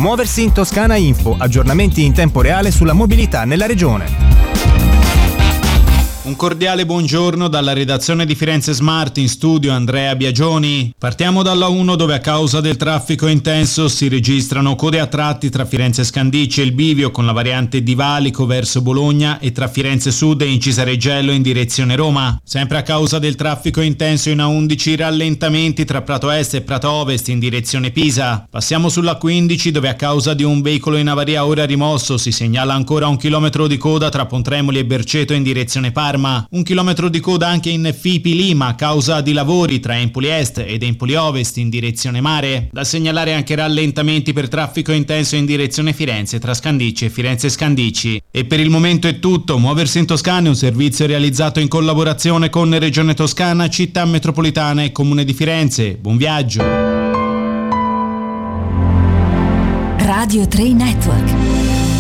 Muoversi in Toscana Info, aggiornamenti in tempo reale sulla mobilità nella regione. Un cordiale buongiorno dalla redazione di Firenze Smart, in studio Andrea Biagioni. Partiamo dalla 1, dove a causa del traffico intenso si registrano code a tratti tra Firenze Scandicci e il bivio con la variante di Valico verso Bologna e tra Firenze Sud e Incisareggello in direzione Roma. Sempre a causa del traffico intenso in A11 rallentamenti tra Prato Est e Prato Ovest in direzione Pisa. Passiamo sulla 15, dove a causa di un veicolo in avaria ora rimosso si segnala ancora 1 chilometro di coda tra Pontremoli e Berceto in direzione Parma. 1 chilometro di coda anche in Fipi Lima a causa di lavori tra Empoli Est ed Empoli Ovest in direzione mare. Da segnalare anche rallentamenti per traffico intenso in direzione Firenze tra Scandicci e Firenze Scandicci. E per il momento è tutto. Muoversi in Toscana è un servizio realizzato in collaborazione con Regione Toscana, Città Metropolitana e Comune di Firenze. Buon viaggio. Radio 3 Network.